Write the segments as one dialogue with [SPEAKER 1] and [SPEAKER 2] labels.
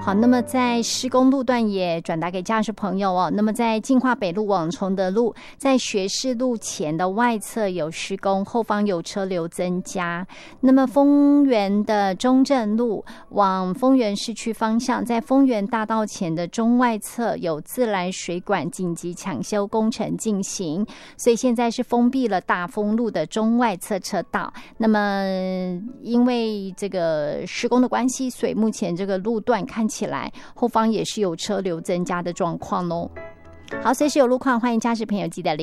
[SPEAKER 1] 好，那么在施工路段也转达给驾驶朋友哦。那么在进化北路往崇德路，在学士路前的外侧有施工，后方有车流增加。那么丰原的中正路往丰原市区方向，在丰原大道前的中外侧有自来水管紧急抢修工程进行，所以现在是封闭了大丰路的中外侧车道。那么因为这个施工的关系，所以目前这个路段看起来后方也是有车流增加的状况哦。好，随时有路况，欢迎驾驶朋友记得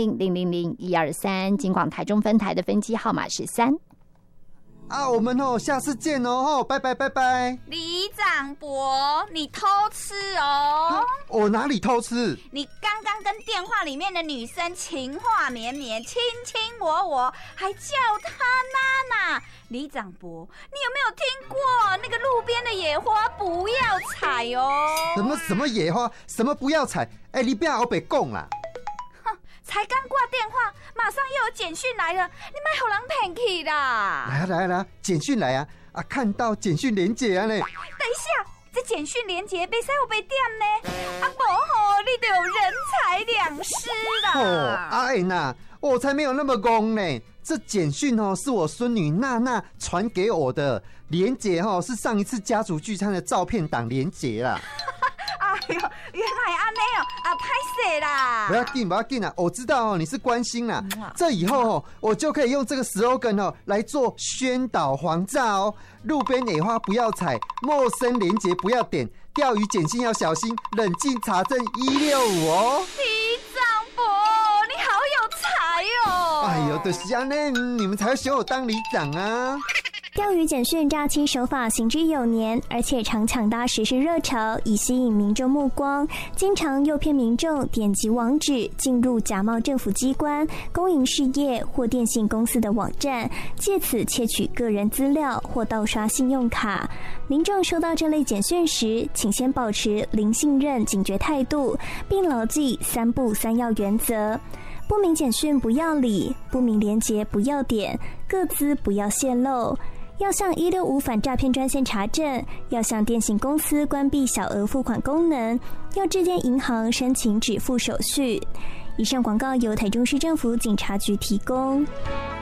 [SPEAKER 1] 0800000123，金广台中分台的分机号码是3。
[SPEAKER 2] 我们下次见哦，拜拜拜拜。
[SPEAKER 3] 李长博，你偷吃哦！
[SPEAKER 2] 我哪里偷吃？
[SPEAKER 3] 你刚刚跟电话里面的女生情话绵绵，卿卿我，还叫她娜娜。李长博，你有没有听过那个路边的野花不要采哦？
[SPEAKER 2] 什么野花？什么不要采？你不要别讲啦！
[SPEAKER 3] 才刚挂电话，马上又有简讯来了，你别给人骗去啦！
[SPEAKER 2] 来，简讯来啊！看到简讯连结啊呢！
[SPEAKER 3] 等一下，这简讯连结别使有被点呢？不你就有人财两失啦！
[SPEAKER 2] 娜，我才没有那么公呢！这简讯是我孙女娜娜传给我的，连结是上一次家族聚餐的照片档连结啦。
[SPEAKER 3] 原来这样不好意思啦！
[SPEAKER 2] 不要紧啊！我知道你是关心啦。这以后我就可以用这个 slogan 来做宣导黄炸哦。路边野花不要采，陌生连结不要点，钓鱼简讯要小心，冷静查证165哦。
[SPEAKER 3] 李长博，你好有才哦！
[SPEAKER 2] 就是这样呢，你们才会选我当里长啊。
[SPEAKER 4] 钓鱼简讯诈欺手法行之有年，而且常抢搭时事热潮，以吸引民众目光，经常诱骗民众点击网址进入假冒政府机关、公营事业或电信公司的网站，借此窃取个人资料或盗刷信用卡。民众收到这类简讯时，请先保持零信任警觉态度，并牢记3不3要原则。不明简讯不要理，不明连结不要点，个资不要泄露。要向165反诈骗专线查证，要向电信公司关闭小额付款功能，要致电银行申请止付手续。以上广告由台中市政府警察局提供。